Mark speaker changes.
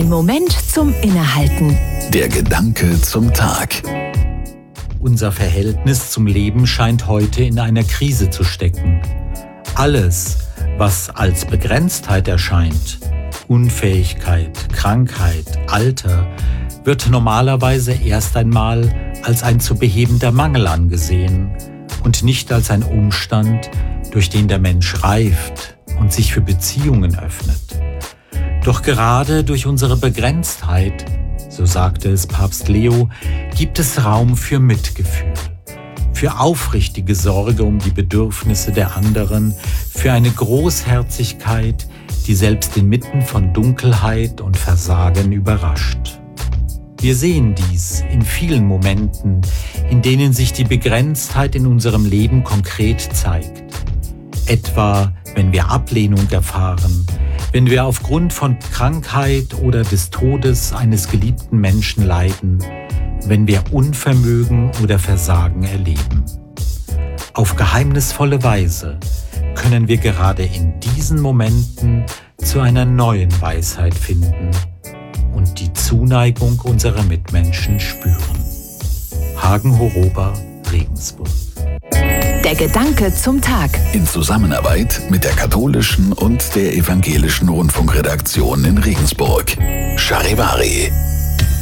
Speaker 1: Ein Moment zum Innehalten.
Speaker 2: Der Gedanke zum Tag.
Speaker 3: Unser Verhältnis zum Leben scheint heute in einer Krise zu stecken. Alles, was als Begrenztheit erscheint, Unfähigkeit, Krankheit, Alter, wird normalerweise erst einmal als ein zu behebender Mangel angesehen und nicht als ein Umstand, durch den der Mensch reift und sich für Beziehungen öffnet. Doch gerade durch unsere Begrenztheit, so sagte es Papst Leo, gibt es Raum für Mitgefühl, für aufrichtige Sorge um die Bedürfnisse der anderen, für eine Großherzigkeit, die selbst inmitten von Dunkelheit und Versagen überrascht. Wir sehen dies in vielen Momenten, in denen sich die Begrenztheit in unserem Leben konkret zeigt. Etwa, wenn wir Ablehnung erfahren, wenn wir aufgrund von Krankheit oder des Todes eines geliebten Menschen leiden, wenn wir Unvermögen oder Versagen erleben. Auf geheimnisvolle Weise können wir gerade in diesen Momenten zu einer neuen Weisheit finden und die Zuneigung unserer Mitmenschen spüren. Hagen Horoba, Regensburg.
Speaker 1: Der Gedanke zum Tag.
Speaker 2: In Zusammenarbeit mit der katholischen und der evangelischen Rundfunkredaktion in Regensburg. Charivari.